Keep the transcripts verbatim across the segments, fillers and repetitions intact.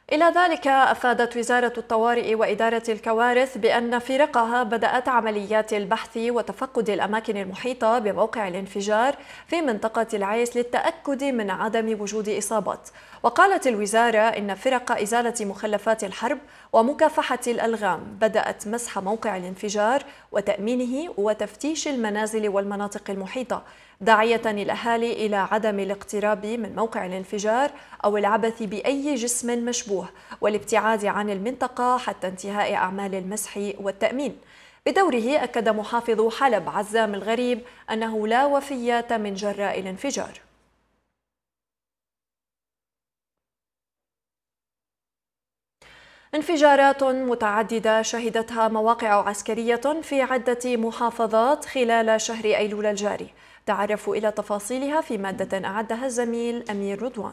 إلى ذلك أفادت وزارة الطوارئ وإدارة الكوارث بأن فرقها بدأت عمليات البحث وتفقد الأماكن المحيطة بموقع الانفجار في منطقة العيس للتأكد من عدم وجود إصابات. وقالت الوزارة إن فرق إزالة مخلفات الحرب ومكافحة الألغام بدأت مسح موقع الانفجار وتأمينه وتفتيش المنازل والمناطق المحيطة، داعية الأهالي إلى عدم الاقتراب من موقع الانفجار أو العبث بأي جسم مشبوه والابتعاد عن المنطقة حتى انتهاء أعمال المسح والتأمين. بدوره أكد محافظ حلب عزام الغريب أنه لا وفيات من جراء الانفجار. انفجارات متعددة شهدتها مواقع عسكرية في عدة محافظات خلال شهر أيلول الجاري. تعرفوا إلى تفاصيلها في مادة أعدها الزميل أمير رضوان.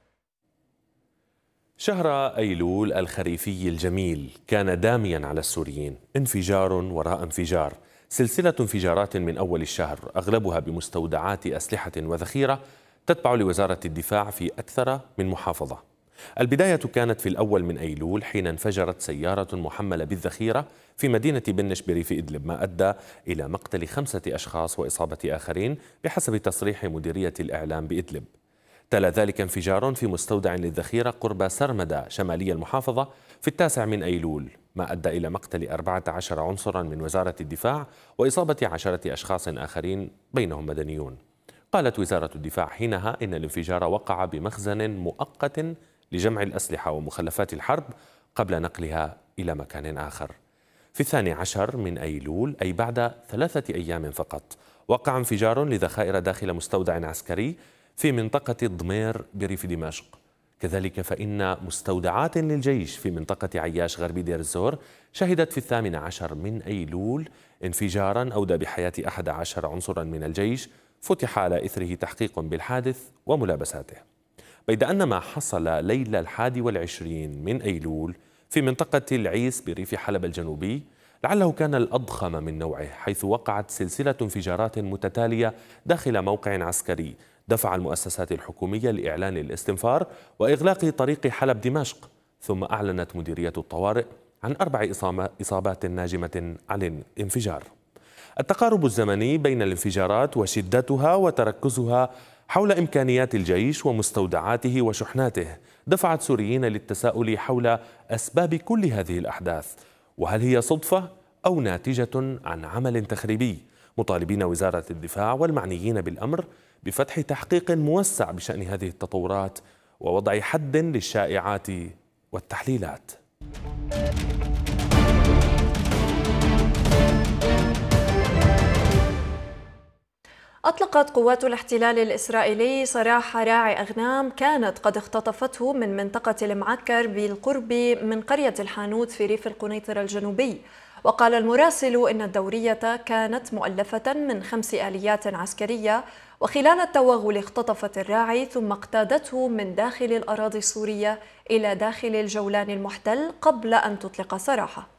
شهر أيلول الخريفي الجميل كان داميا على السوريين، انفجار وراء انفجار، سلسلة انفجارات من أول الشهر أغلبها بمستودعات أسلحة وذخيرة تتبع لوزارة الدفاع في أكثر من محافظة. البداية كانت في الأول من أيلول حين انفجرت سيارة محملة بالذخيرة في مدينة بنش بريف إدلب، ما أدى إلى مقتل خمسة أشخاص وإصابة آخرين بحسب تصريح مديرية الإعلام بإدلب. تلا ذلك انفجار في مستودع للذخيرة قرب سرمدة شمالي المحافظة في التاسع من أيلول، ما أدى إلى مقتل أربعة عشر عنصرا من وزارة الدفاع وإصابة عشرة أشخاص آخرين بينهم مدنيون. قالت وزارة الدفاع حينها إن الانفجار وقع بمخزن مؤقت لجمع الأسلحة ومخلفات الحرب قبل نقلها إلى مكان آخر. في الثاني عشر من أيلول، أي بعد ثلاثة أيام فقط، وقع انفجار لذخائر داخل مستودع عسكري في منطقة ضمير بريف دمشق. كذلك فإن مستودعات للجيش في منطقة عياش غربي دير الزور شهدت في الثامن عشر من أيلول انفجارا أودى بحياة أحد عشر عنصرا من الجيش، فتح على إثره تحقيق بالحادث وملابساته. بيد أن ما حصل ليلة الحادي والعشرين من أيلول في منطقة العيس بريف حلب الجنوبي لعله كان الأضخم من نوعه، حيث وقعت سلسلة انفجارات متتالية داخل موقع عسكري دفع المؤسسات الحكومية لإعلان الاستنفار وإغلاق طريق حلب دمشق، ثم أعلنت مديرية الطوارئ عن أربع إصابات ناجمة عن الانفجار. التقارب الزمني بين الانفجارات وشدتها وتركزها حول إمكانيات الجيش ومستودعاته وشحناته دفعت سوريين للتساؤل حول أسباب كل هذه الأحداث، وهل هي صدفة أو ناتجة عن عمل تخريبي، مطالبين وزارة الدفاع والمعنيين بالأمر بفتح تحقيق موسع بشأن هذه التطورات ووضع حد للشائعات والتحليلات. أطلقت قوات الاحتلال الإسرائيلي سراح راعي أغنام كانت قد اختطفته من منطقة المعكر بالقرب من قرية الحانوت في ريف القنيطرة الجنوبي. وقال المراسل إن الدورية كانت مؤلفة من خمس آليات عسكرية، وخلال التوغل اختطفت الراعي ثم اقتادته من داخل الأراضي السورية إلى داخل الجولان المحتل قبل أن تطلق سراحه.